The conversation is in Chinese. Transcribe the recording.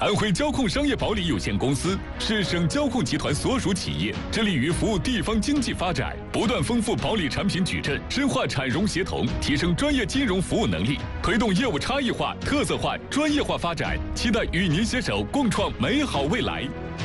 安徽交控商业保理有限公司是省交控集团所属企业，致力于服务地方经济发展，不断丰富保理产品矩阵，深化产融协同，提升专业金融服务能力，推动业务差异化、特色化、专业化发展，期待与您携手共创美好未来。